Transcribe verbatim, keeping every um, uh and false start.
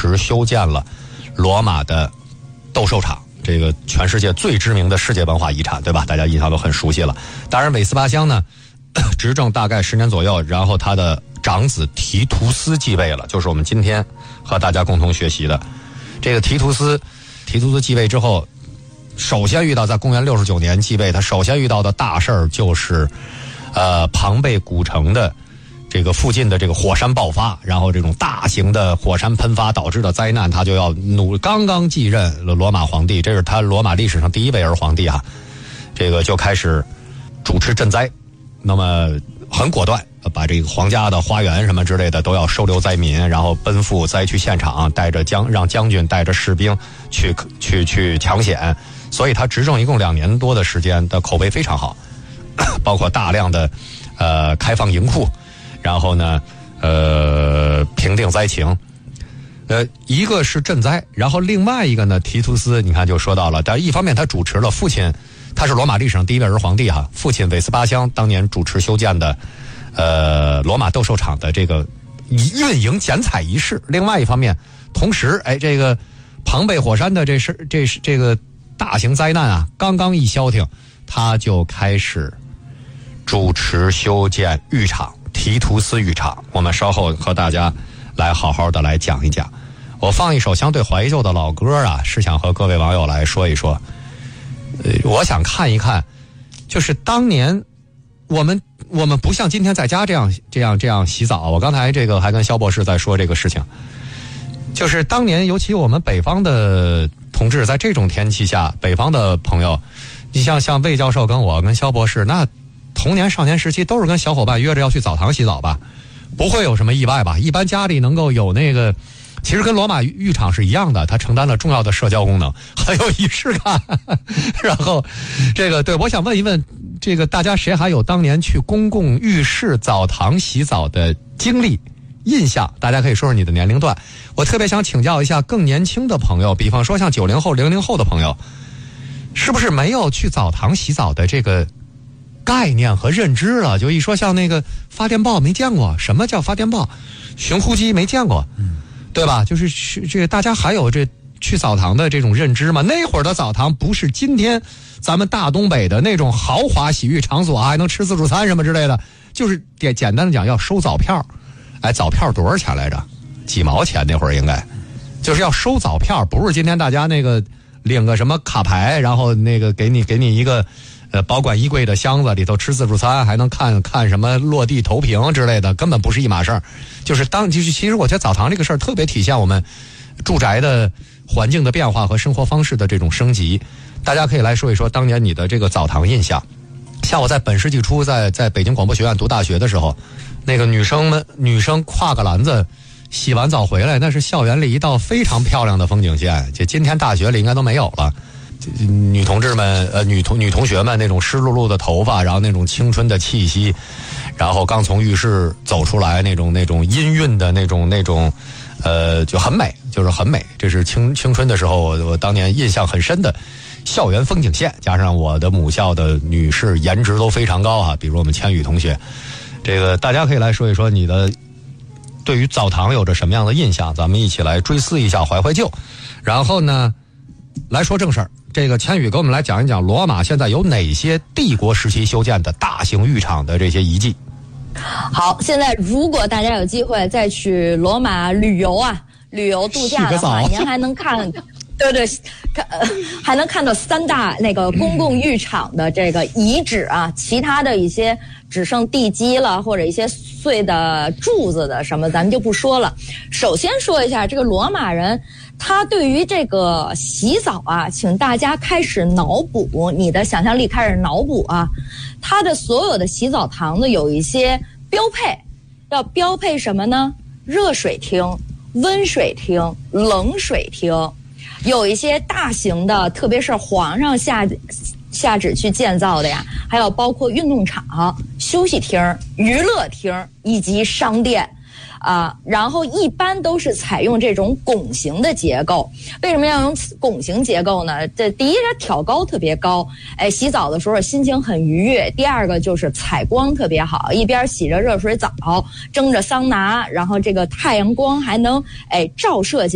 持修建了罗马的斗兽场，这个全世界最知名的世界文化遗产，对吧？大家印象都很熟悉了。当然，韦斯巴乡呢，执政大概十年左右，然后他的长子提图斯继位了，就是我们今天和大家共同学习的这个提图斯。提图斯继位之后，首先遇到在公元六十九年继位，他首先遇到的大事儿就是，呃，庞贝古城的这个附近的这个火山爆发，然后这种大型的火山喷发导致的灾难，他就要努刚刚继任了罗马皇帝，这是他罗马历史上第一位儿皇帝啊，这个就开始主持赈灾，那么很果断，把这个皇家的花园什么之类的都要收留灾民，然后奔赴灾区现场，带着将让将军带着士兵去去去抢险，所以他执政一共两年多的时间，的口碑非常好，包括大量的呃开放营库，然后呢呃平定灾情，呃一个是赈灾，然后另外一个呢提图斯你看就说到了，但一方面他主持了父亲，他是罗马历史上第一位儿皇帝哈，父亲韦斯巴乡当年主持修建的呃罗马斗兽场的这个运营剪彩仪式，另外一方面同时哎这个庞贝火山的这是这是这个大型灾难啊刚刚一消停，他就开始主持修建浴场，提图斯浴场，我们稍后和大家来好好的来讲一讲。我放一首相对怀旧的老歌啊，是想和各位网友来说一说，呃，我想看一看，就是当年我们我们不像今天在家这样这样这样洗澡，我刚才这个还跟肖博士在说这个事情，就是当年尤其我们北方的同志在这种天气下，北方的朋友，你像像魏教授跟我跟肖博士，那童年少年时期都是跟小伙伴约着要去澡堂洗澡吧，不会有什么意外吧？一般家里能够有那个，其实跟罗马浴场是一样的，它承担了重要的社交功能，很有仪式感。然后这个对，我想问一问，这个大家谁还有当年去公共浴室澡堂洗澡的经历印象？大家可以说说你的年龄段。我特别想请教一下更年轻的朋友，比方说像九零后零零后的朋友，是不是没有去澡堂洗澡的这个概念和认知了？就一说像那个发电报没见过，什么叫发电报？寻呼机没见过，嗯，对吧？就是这个大家还有这去澡堂的这种认知吗？那会儿的澡堂不是今天咱们大东北的那种豪华洗浴场所，还能吃自助餐什么之类的，就是简简单的讲要收澡票。哎，澡票多少钱来着？几毛钱那会儿应该，就是要收澡票，不是今天大家那个领个什么卡牌，然后那个给你给你一个呃保管衣柜的箱子里头吃自助餐，还能看看什么落地投屏之类的，根本不是一码事儿。就是当就是其实我觉得澡堂这个事儿特别体现我们住宅的环境的变化和生活方式的这种升级。大家可以来说一说当年你的这个澡堂印象。像我在本世纪初在在北京广播学院读大学的时候，那个女生们女生挎个篮子洗完澡回来，那是校园里一道非常漂亮的风景线，这今天大学里应该都没有了。女同志们呃女同女同学们那种湿漉漉的头发，然后那种青春的气息，然后刚从浴室走出来那种那种氤氲的那种那种呃就很美，就是很美。这是青青春的时候我我当年印象很深的校园风景线，加上我的母校的女士颜值都非常高啊，比如我们千羽同学。这个大家可以来说一说你的对于澡堂有着什么样的印象，咱们一起来追思一下，怀怀旧。然后呢来说正事儿，这个千羽给我们来讲一讲罗马现在有哪些帝国时期修建的大型浴场的这些遗迹。 好，现在如果大家有机会再去罗马旅游啊旅游度假的话，您还能看对对，看、呃、还能看到三大那个公共浴场的这个遗址啊，其他的一些只剩地基了或者一些碎的柱子的什么咱们就不说了。首先说一下这个罗马人他对于这个洗澡啊，请大家开始脑补，你的想象力开始脑补啊，他的所有的洗澡堂子有一些标配，要标配什么呢？热水厅、温水厅、冷水厅，有一些大型的，特别是皇上下下旨去建造的呀，还有包括运动场、休息厅、娱乐厅以及商店。啊，然后一般都是采用这种拱形的结构。为什么要用拱形结构呢？这第一，它挑高特别高，哎，洗澡的时候心情很愉悦；第二个就是采光特别好，一边洗着热水澡，蒸着桑拿，然后这个太阳光还能哎照射进